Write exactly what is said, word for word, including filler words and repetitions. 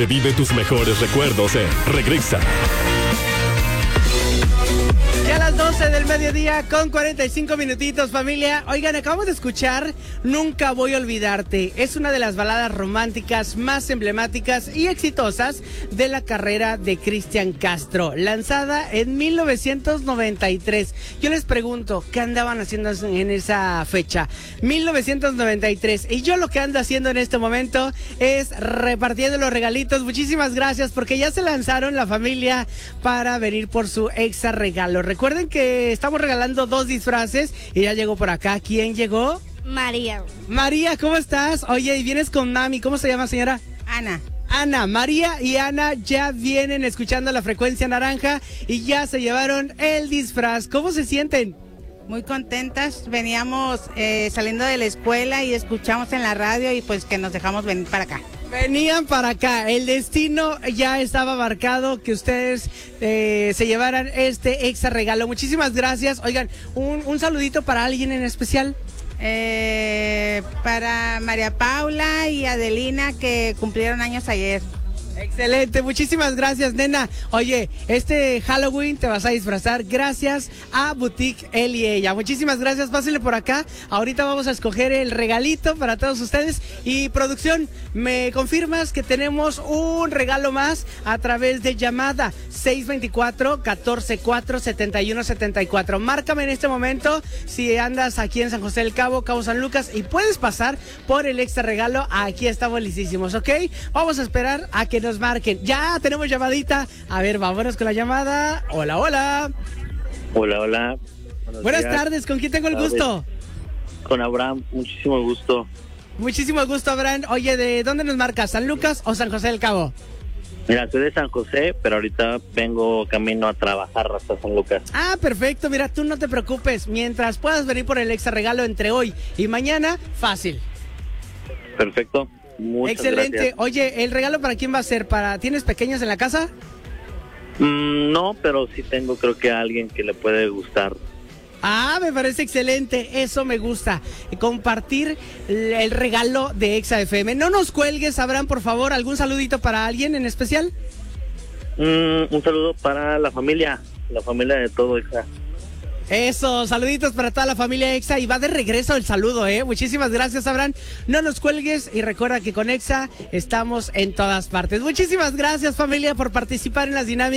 Revive tus mejores recuerdos en Regresa. Ya a las doce del mediodía con cuarenta y cinco minutitos, familia. Oigan, acabamos de escuchar Nunca Voy a Olvidarte. Es una de las baladas románticas más emblemáticas y exitosas de la carrera de Cristian Castro, lanzada en mil novecientos noventa y tres. Yo les pregunto, ¿qué andaban haciendo en esa fecha? mil novecientos noventa y tres. Y yo lo que ando haciendo en este momento es repartiendo los regalitos. Muchísimas gracias porque ya se lanzaron la familia para venir por su exa regalo. Recuerden que estamos regalando dos disfraces y ya llegó por acá. ¿Quién llegó? María. María, ¿cómo estás? Oye, y vienes con mami. ¿Cómo se llama, señora? Ana. Ana, María y Ana ya vienen escuchando la frecuencia naranja y ya se llevaron el disfraz. ¿Cómo se sienten? Muy contentas. Veníamos eh, saliendo de la escuela y escuchamos en la radio y pues que nos dejamos venir para acá. Venían para acá, el destino ya estaba marcado que ustedes eh, se llevaran este exa regalo. Muchísimas gracias. Oigan, un, un saludito para alguien en especial. Eh, para María Paula y Adelina que cumplieron años ayer. Excelente, muchísimas gracias, nena. Oye, este Halloween te vas a disfrazar gracias a Boutique Él y Ella. Muchísimas gracias, pásenle por acá. Ahorita vamos a escoger el regalito para todos ustedes. Y producción, ¿me confirmas que tenemos un regalo más a través de llamada seis veinticuatro, catorce cuatro, setenta y uno setenta y cuatro? Márcame en este momento si andas aquí en San José del Cabo, Cabo San Lucas y puedes pasar por el extra regalo. Aquí estamos listísimos, ¿ok? Vamos a esperar a que nos marquen. Ya tenemos llamadita. A ver, vámonos con la llamada. Hola, hola. Hola, hola. Buenos Buenas días. tardes, ¿con quién tengo el Tardes. gusto? Con Abraham, muchísimo gusto. Muchísimo gusto, Abraham. Oye, ¿de dónde nos marcas? ¿San Lucas o San José del Cabo? Mira, soy de San José, pero ahorita vengo camino a trabajar hasta San Lucas. Ah, perfecto. Mira, tú no te preocupes. Mientras puedas venir por el extra regalo entre hoy y mañana, fácil. Perfecto. Muchas Excelente. gracias. Oye, ¿el regalo para quién va a ser? ¿Para tienes pequeños en la casa? Mm, no, pero sí tengo creo que a alguien que le puede gustar. Ah, me parece excelente, eso me gusta, compartir el regalo de Exa F M. No nos cuelgues, Abraham, por favor, ¿algún saludito para alguien en especial? Mm, un saludo para la familia, la familia de todo Exa. Eso, saluditos para toda la familia Exa y va de regreso el saludo, ¿eh? Muchísimas gracias, Abraham. No nos cuelgues y recuerda que con Exa estamos en todas partes. Muchísimas gracias, familia, por participar en las dinámicas.